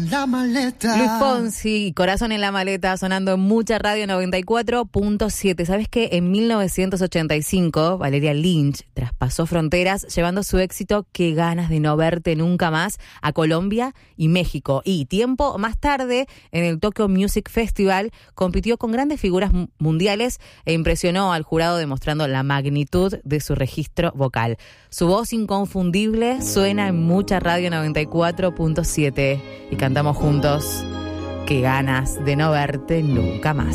La maleta. Luis Fonsi, Corazón en la maleta, sonando en Mucha Radio 94.7. ¿Sabes qué? En 1985, Valeria Lynch traspasó fronteras llevando su éxito Qué ganas de no verte nunca más a Colombia y México. Y tiempo más tarde, en el Tokyo Music Festival, compitió con grandes figuras mundiales e impresionó al jurado demostrando la magnitud de su registro vocal. Su voz inconfundible suena en Mucha Radio 94.7 y cantamos juntos Qué ganas de no verte nunca más.